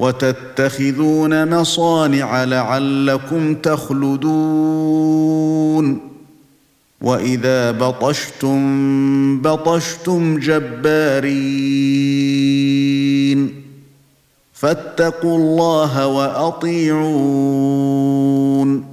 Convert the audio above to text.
وتتخذون مصانع لعلكم تخلدون وإذا بطشتم جبارين فاتقوا الله وأطيعون